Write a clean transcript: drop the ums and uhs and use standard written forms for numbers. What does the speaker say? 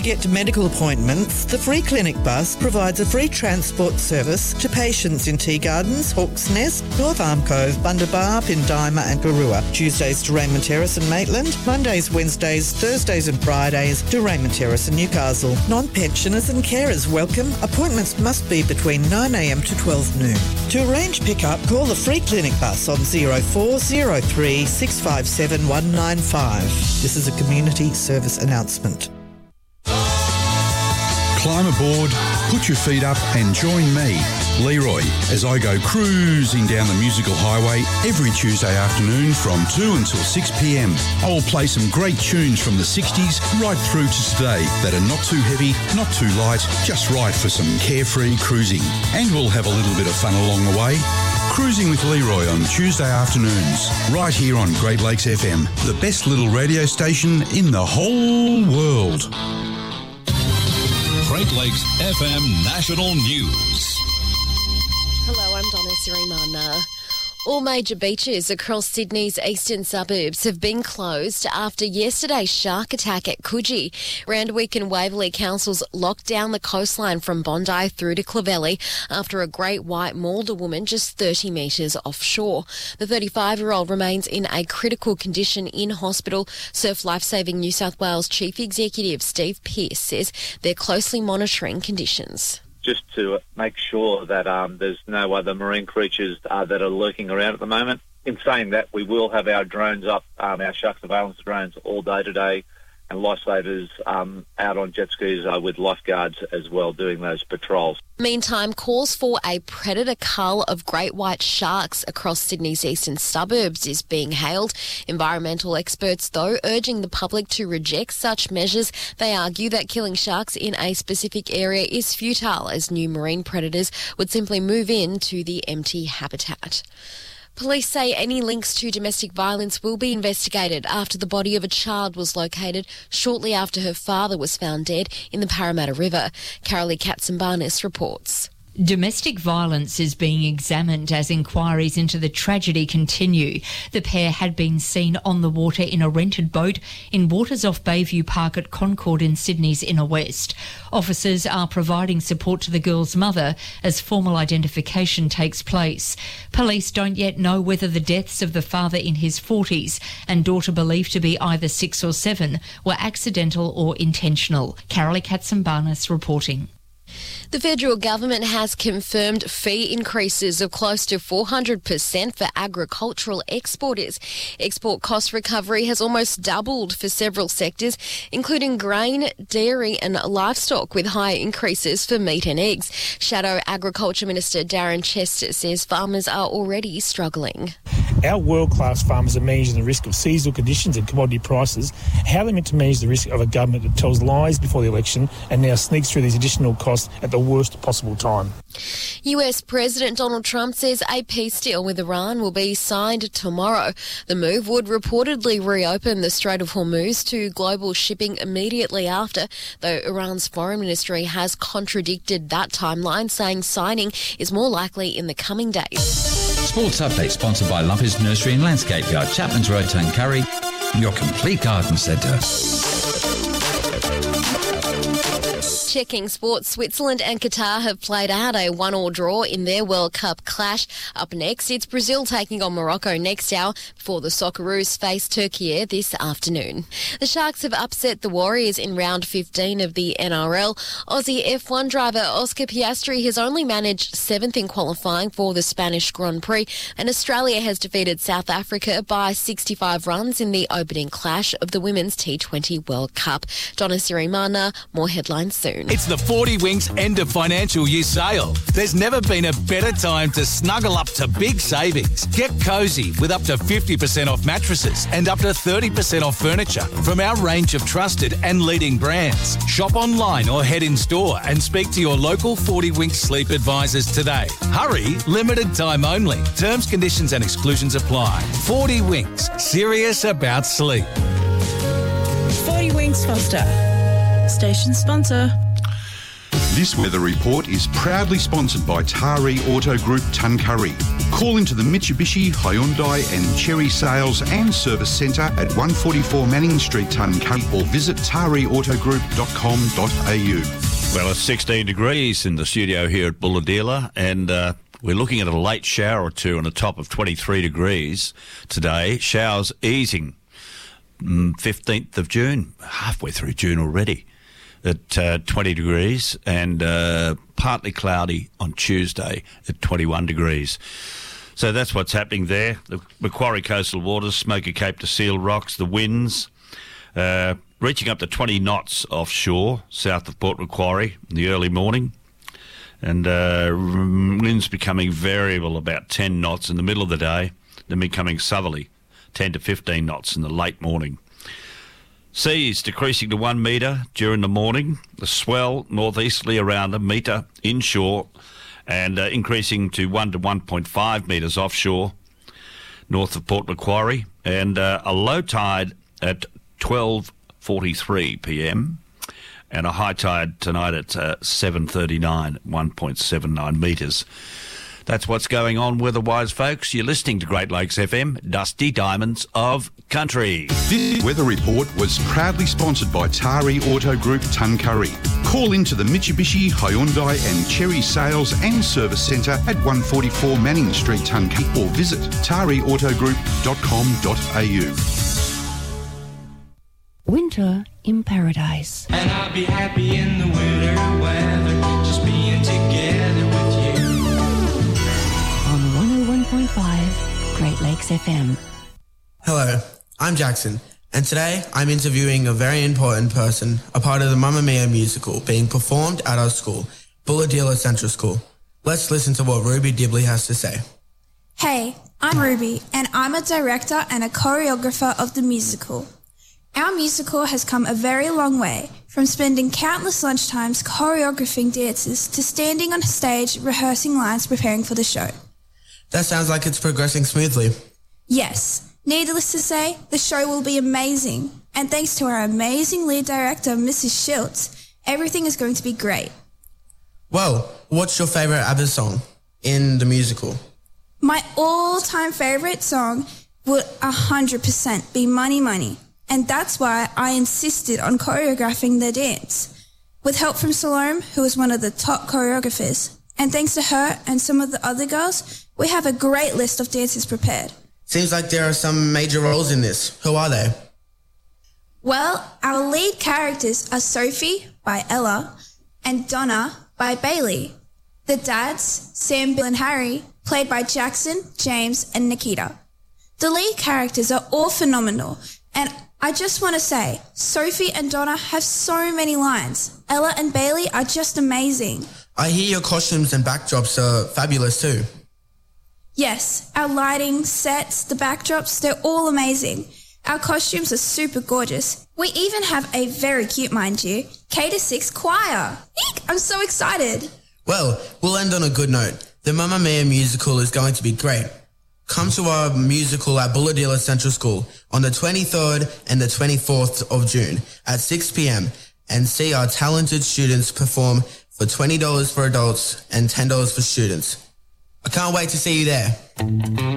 get to medical appointments, the Free Clinic bus provides a free transport service to patients in Tea Gardens, Hawke's Nest, North Arm Cove, Bundabar, Pindima and Garua. Tuesdays to Raymond Terrace and Maitland, Mondays, Wednesdays, Thursdays and Fridays to Raymond Terrace and Newcastle. Non-pensioners and carers welcome. Appointments must be between 9am to 12 noon. To arrange pick-up, call the Free Clinic bus on 0403 657 195. This is a community service announcement. Climb aboard, put your feet up and join me, Leroy, as I go cruising down the musical highway every Tuesday afternoon from 2 until 6pm. I will play some great tunes from the 60s right through to today that are not too heavy, not too light, just right for some carefree cruising. And we'll have a little bit of fun along the way. Cruising with Leroy on Tuesday afternoons, right here on Great Lakes FM, the best little radio station in the whole world. Great Lakes FM National News. Hello, I'm Donna Sirimana. All major beaches across Sydney's eastern suburbs have been closed after yesterday's shark attack at Coogee. Randwick and Waverley councils locked down the coastline from Bondi through to Clovelly after a great white mauled a woman just 30 metres offshore. The 35-year-old remains in a critical condition in hospital. Surf Lifesaving New South Wales Chief Executive Steve Pearce says they're closely monitoring conditions. Just to make sure that there's no other marine creatures that are lurking around at the moment. In saying that, we will have our drones up, our shark surveillance drones all day today, and lifesavers out on jet skis with lifeguards as well doing those patrols. Meantime, calls for a predator cull of great white sharks across Sydney's eastern suburbs is being hailed. Environmental experts, though, urging the public to reject such measures. They argue that killing sharks in a specific area is futile, as new marine predators would simply move into the empty habitat. Police say any links to domestic violence will be investigated after the body of a child was located shortly after her father was found dead in the Parramatta River. Carolee Katsimbarnis reports. Domestic violence is being examined as inquiries into the tragedy continue. The pair had been seen on the water in a rented boat in waters off Bayview Park at Concord in Sydney's inner west. Officers are providing support to the girl's mother as formal identification takes place. Police don't yet know whether the deaths of the father in his 40s and daughter believed to be either 6 or 7 were accidental or intentional. Carolee Katsimbarnis reporting. The federal government has confirmed fee increases of close to 400% for agricultural exporters. Export cost recovery has almost doubled for several sectors, including grain, dairy and livestock, with higher increases for meat and eggs. Shadow Agriculture Minister Darren Chester says farmers are already struggling. Our world-class farmers are managing the risk of seasonal conditions and commodity prices. How are they meant to manage the risk of a government that tells lies before the election and now sneaks through these additional costs at the worst possible time? US President Donald Trump says a peace deal with Iran will be signed tomorrow. The move would reportedly reopen the Strait of Hormuz to global shipping immediately after, though Iran's foreign ministry has contradicted that timeline, saying signing is more likely in the coming days. Sports Update sponsored by Lumpy's Nursery and Landscape Yard, Chapman's Road, Tuncurry, your complete garden centre. Checking sports, Switzerland and Qatar have played out a 1-1 draw in their World Cup clash. Up next, it's Brazil taking on Morocco next hour before the Socceroos face Turkey this afternoon. The Sharks have upset the Warriors in round 15 of the NRL. Aussie F1 driver Oscar Piastri has only managed 7th in qualifying for the Spanish Grand Prix, and Australia has defeated South Africa by 65 runs in the opening clash of the Women's T20 World Cup. Donna Sirimana, more headlines soon. It's the 40 Winks end of financial year sale. There's never been a better time to snuggle up to big savings. Get cosy with up to 50% off mattresses and up to 30% off furniture from our range of trusted and leading brands. Shop online or head in store and speak to your local 40 Winks sleep advisors today. Hurry, limited time only. Terms, conditions and exclusions apply. 40 Winks, serious about sleep. 40 Winks Foster, station sponsor. This weather report is proudly sponsored by Tari Auto Group Tuncurry. Call into the Mitsubishi, Hyundai and Cherry Sales and Service Centre at 144 Manning Street, Tuncurry, or visit tariautogroup.com.au. Well, it's 16 degrees in the studio here at Bulahdelah, and we're looking at a late shower or two on a top of 23 degrees today. Showers easing 15th of June, halfway through June already, at 20 degrees, and partly cloudy on Tuesday at 21 degrees. So that's what's happening there. The Macquarie coastal waters, Smoky Cape to Seal Rocks, the winds reaching up to 20 knots offshore, south of Port Macquarie in the early morning, and winds becoming variable, about 10 knots in the middle of the day, then becoming southerly, 10 to 15 knots in the late morning. Seas decreasing to 1 metre during the morning. The swell northeasterly around a metre inshore, and increasing to 1 to 1.5 metres offshore, north of Port Macquarie, and a low tide at 12:43 p.m. and a high tide tonight at 7:39, 1.79 metres. That's what's going on weather-wise, folks. You're listening to Great Lakes FM, Dusty Diamonds of Country. This weather report was proudly sponsored by Tari Auto Group Tuncurry. Call into the Mitsubishi, Hyundai and Cherry Sales and Service Centre at 144 Manning Street, Tuncurry, or visit tariautogroup.com.au. Winter in Paradise. And I'll be happy in the winter weather, just being together with you. On 101.5 Great Lakes FM. Hello, I'm Jackson, and today I'm interviewing a very important person, a part of the Mamma Mia musical being performed at our school, Bulahdelah Central School. Let's listen to what Ruby Dibley has to say. Hey, I'm Ruby, and I'm a director and a choreographer of the musical. Our musical has come a very long way, from spending countless lunchtimes choreographing dances to standing on stage rehearsing lines preparing for the show. That sounds like it's progressing smoothly. Yes, needless to say, the show will be amazing, and thanks to our amazing lead director, Mrs. Schultz, everything is going to be great. Well, what's your favourite ABBA song in the musical? My all-time favourite song would 100% be Money Money. And that's why I insisted on choreographing the dance. With help from Salome, who is one of the top choreographers, and thanks to her and some of the other girls, we have a great list of dances prepared. Seems like there are some major roles in this. Who are they? Well, our lead characters are Sophie by Ella and Donna by Bailey. The dads, Sam, Bill and Harry, played by Jackson, James and Nikita. The lead characters are all phenomenal, and I just want to say, Sophie and Donna have so many lines. Ella and Bailey are just amazing. I hear your costumes and backdrops are fabulous too. Yes, our lighting, sets, the backdrops, they're all amazing. Our costumes are super gorgeous. We even have a very cute, mind you, K-6 choir. Eek, I'm so excited. Well, we'll end on a good note. The Mamma Mia musical is going to be great. Come to our musical at Bulahdelah Central School on the 23rd and the 24th of June at 6 p.m. and see our talented students perform for $20 for adults and $10 for students. I can't wait to see you there.